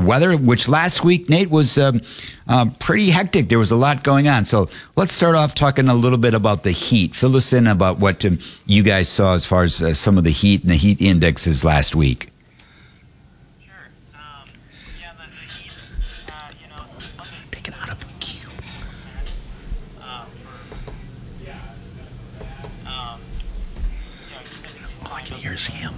weather, which last week, Nate, was pretty hectic. There was a lot going on. So let's start off talking a little bit about the heat. Fill us in about what you guys saw as far as some of the heat and the heat indexes last week. Here's him.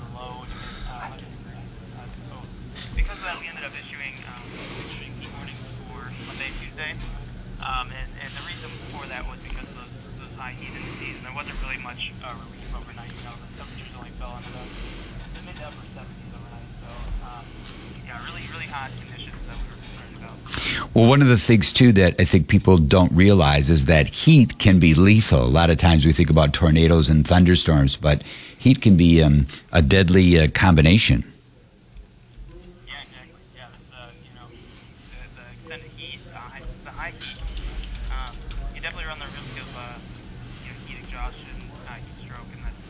Because of that, we ended up issuing heat warnings for Monday, Tuesday, and the reason for that was because of those high heat indices, and there wasn't really much relief overnight. The temperatures only fell into the mid to upper 70s overnight, so really hot conditions that we were concerned about. Well, one of the things, too, that I think people don't realize is that heat can be lethal. A lot of times we think about tornadoes and thunderstorms, but heat can be a deadly combination. Yeah, exactly. Yeah, the extended heat, the high heat, you definitely run the risk of heat exhaustion, heat stroke, and that's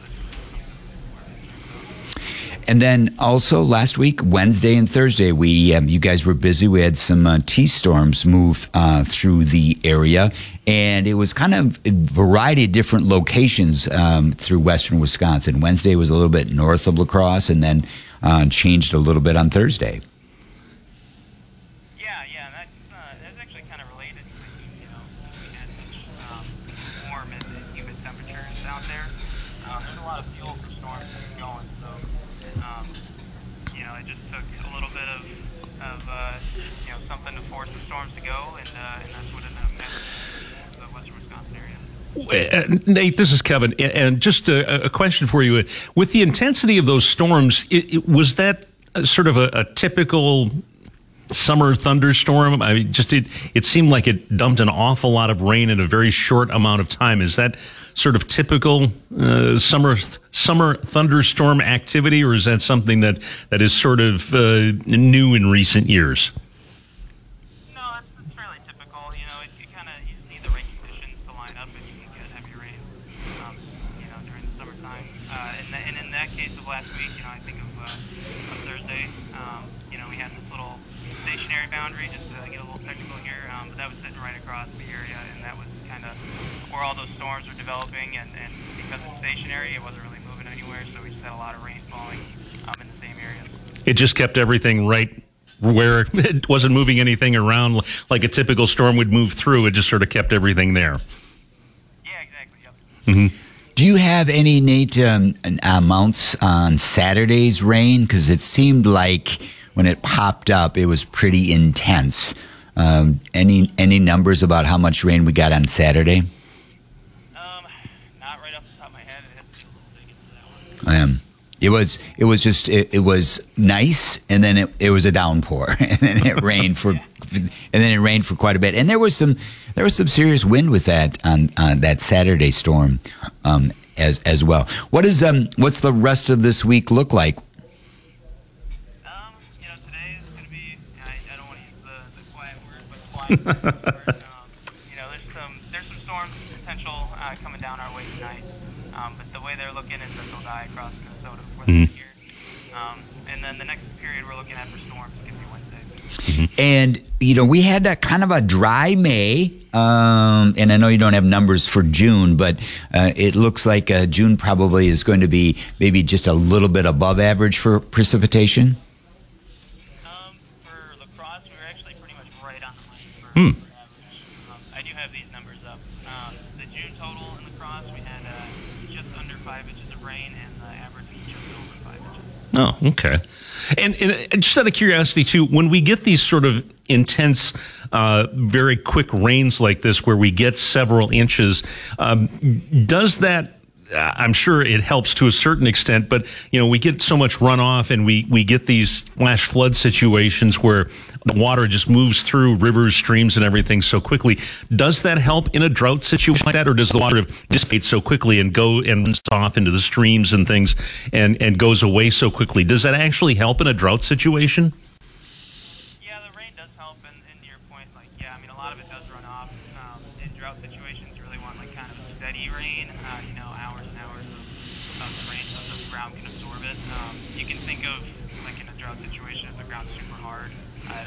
And then also last week, Wednesday and Thursday, you guys were busy. We had some T-storms move through the area, and it was kind of a variety of different locations through western Wisconsin. Wednesday was a little bit north of La Crosse, and then changed a little bit on Thursday. Yeah, that's actually kind of related to the heat. We had such warm and humid temperatures out there. There's a lot of fuel for storms to get going, so it just took a little bit of something to force the storms to go, and that's what ended up happening in the western Wisconsin area. Nate, this is Kevin, and just a question for you. With the intensity of those storms, was that sort of a typical summer thunderstorm? I mean, it seemed like it dumped an awful lot of rain in a very short amount of time. Is that sort of typical summer thunderstorm activity, or is that something that is sort of new in recent years? No, it's fairly typical. You just need the right conditions to line up, and you can get heavy rain, during the summertime. And in that case of last week, I think of Thursday, we had this little stationary boundary, just to get a little technical here, but that was sitting right across the area, and that was kind of where all those storms were developing, and because it's stationary, it wasn't really moving anywhere, so we just had a lot of rain falling in the same area. It just kept everything right where it wasn't moving anything around like a typical storm would move through. It just sort of kept everything there. Yeah, exactly. Yep. Mm-hmm. Do you have any, Nate, amounts on Saturday's rain? Because it seemed like when it popped up, it was pretty intense. Any numbers about how much rain we got on Saturday? Not right off the top of my head. It has to be a little big into that one. It was nice, and then it was a downpour, and then it rained for quite a bit. And there was some serious wind with that on that Saturday storm as well. What's the rest of this week look like? Today is going to be, I don't want to use the quiet word, but quiet. There's some storms potential coming down our way tonight. But the way they're looking is that they'll die across Minnesota before the year. And then the next period we're looking at for storms is going to be Wednesday. And, we had that kind of a dry May, and I know you don't have numbers for June, but it looks like June probably is going to be maybe just a little bit above average for precipitation. For La Crosse, we were actually pretty much right on the money for average. I do have these numbers up. The June total in La Crosse, we had just under 5 inches of rain, and the average was just over 5 inches. Oh, okay. And just out of curiosity, too, when we get these sort of intense, very quick rains like this where we get several inches, does that, I'm sure it helps to a certain extent, but, we get so much runoff and we get these flash flood situations where the water just moves through rivers, streams, and everything so quickly. Does that help in a drought situation like that, or does the water dissipate so quickly and go and runs off into the streams and things and goes away so quickly? Does that actually help in a drought situation? Yeah, the rain does help, and to your point, a lot of it does run off. In drought situations, you really want kind of steady rain, hours and hours of rain so the ground can absorb it. You can think of, in a drought situation, if the ground's super hard,